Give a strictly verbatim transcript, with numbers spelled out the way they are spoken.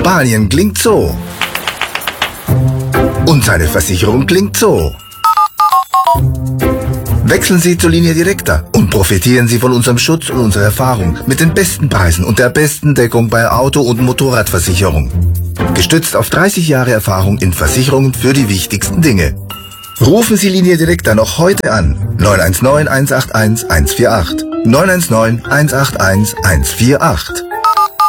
Spanien klingt so. Und seine Versicherung klingt so. Wechseln Sie zur Linie Directa und profitieren Sie von unserem Schutz und unserer Erfahrung mit den besten Preisen und der besten Deckung bei Auto- und Motorradversicherung. Gestützt auf dreißig Jahre Erfahrung in Versicherungen für die wichtigsten Dinge. Rufen Sie Linie Directa noch heute an. neun eins neun, eins acht eins, eins vier acht. neun eins neun, eins acht eins, eins vier acht.